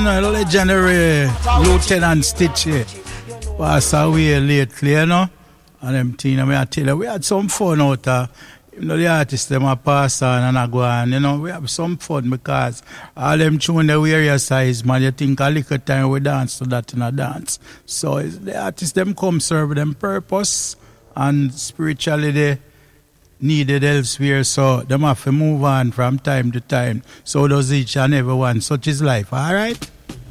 know, legendary Lieutenant Stitch here. Passed away lately, you know. And them thing, I tell you, we had some fun out there. You know, the artists, them are pass on and I go on. You know, we have some fun because all them tune the various size, man. You think a little time we dance to that in a dance. So the artists, them come serve them purpose and spiritually they needed elsewhere. So them have to move on from time to time. So does each and every one. Such is life, all right?